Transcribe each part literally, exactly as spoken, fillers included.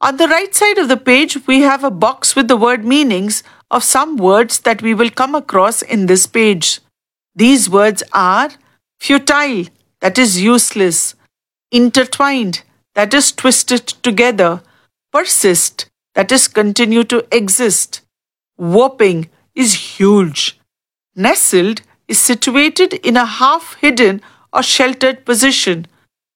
On the right side of the page, we have a box with the word meanings of some words that we will come across in this page. These words are futile, that is useless, intertwined, that is twisted together, persist, that is continue to exist, whopping is huge, nestled is situated in a half-hidden or sheltered position,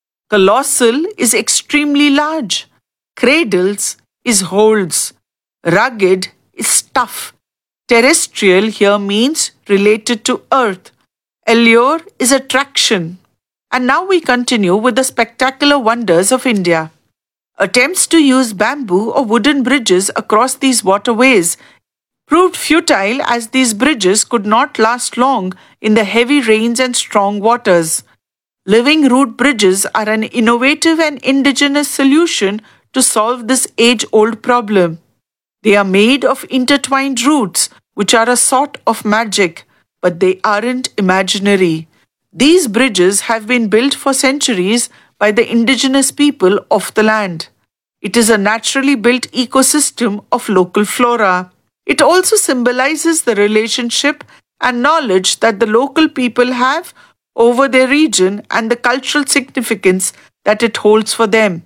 colossal is extremely large, cradles is holds, rugged is tough, terrestrial here means related to earth, allure is attraction. And now we continue with the spectacular wonders of India. Attempts to use bamboo or wooden bridges across these waterways proved futile as these bridges could not last long in the heavy rains and strong waters. Living root bridges are an innovative and indigenous solution to solve this age-old problem. They are made of intertwined roots, which are a sort of magic, but they aren't imaginary. These bridges have been built for centuries by the indigenous people of the land. It is a naturally built ecosystem of local flora. It also symbolizes the relationship and knowledge that the local people have over their region and the cultural significance that it holds for them.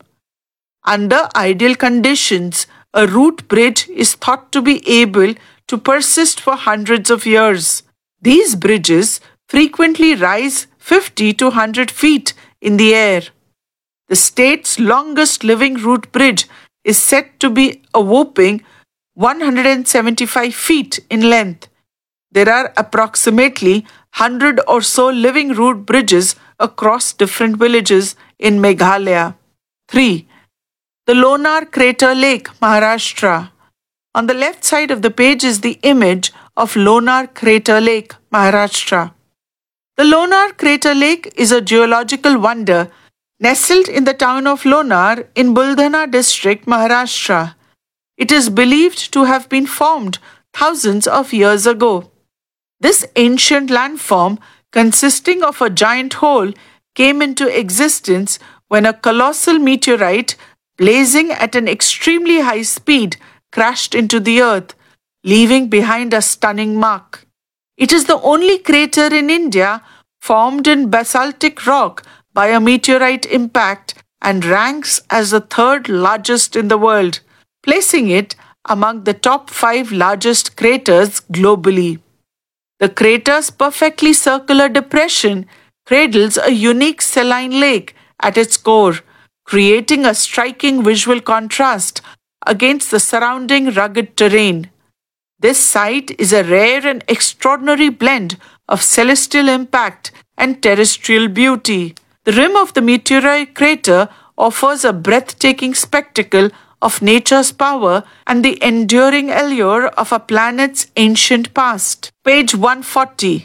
Under ideal conditions, a root bridge is thought to be able to persist for hundreds of years. These bridges frequently rise fifty to one hundred feet in the air. The state's longest living root bridge is said to be a whopping one hundred seventy-five feet in length. There are approximately one hundred or so living root bridges across different villages in Meghalaya. three. The Lonar Crater Lake, Maharashtra. On the left side of the page is the image of Lonar Crater Lake, Maharashtra. The Lonar Crater Lake is a geological wonder nestled in the town of Lonar in Buldhana district, Maharashtra. It is believed to have been formed thousands of years ago. This ancient landform, consisting of a giant hole, came into existence when a colossal meteorite, blazing at an extremely high speed, crashed into the earth, leaving behind a stunning mark. It is the only crater in India formed in basaltic rock by a meteorite impact and ranks as the third largest in the world, placing it among the top five largest craters globally. The crater's perfectly circular depression cradles a unique saline lake at its core, creating a striking visual contrast against the surrounding rugged terrain. This site is a rare and extraordinary blend of celestial impact and terrestrial beauty. The rim of the meteorite crater offers a breathtaking spectacle of nature's power and the enduring allure of a planet's ancient past. Page one forty.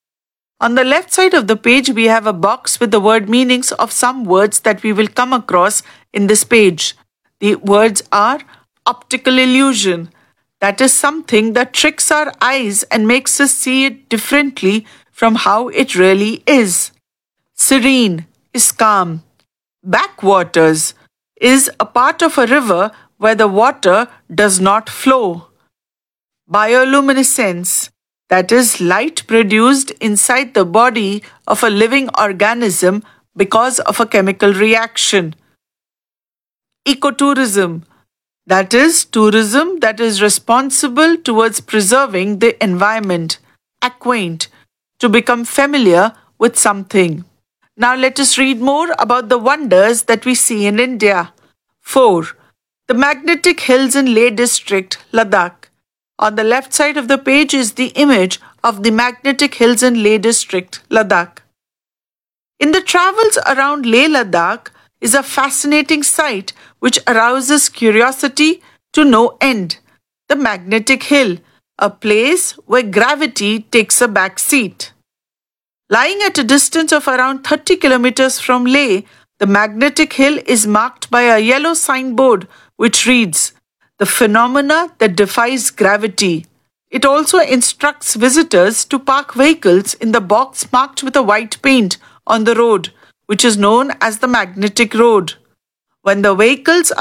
On the left side of the page, we have a box with the word meanings of some words that we will come across in this page. The words are optical illusion, that is something that tricks our eyes and makes us see it differently from how it really is. Serene is calm. Backwaters is a part of a river where the water does not flow. Bioluminescence, that is light produced inside the body of a living organism because of a chemical reaction. Ecotourism, that is tourism that is responsible towards preserving the environment. Acquaint, to become familiar with something. Now let us read more about the wonders that we see in India. four. The Magnetic Hills in Leh District, Ladakh. On the left side of the page is the image of the Magnetic Hills in Leh District, Ladakh. In the travels around Leh Ladakh is a fascinating sight which arouses curiosity to no end. The Magnetic Hill, a place where gravity takes a back seat. Lying at a distance of around thirty kilometers from Leh, the Magnetic Hill is marked by a yellow signboard which reads, "The phenomena that defies gravity." It also instructs visitors to park vehicles in the box marked with a white paint on the road, which is known as the Magnetic Road. When the vehicles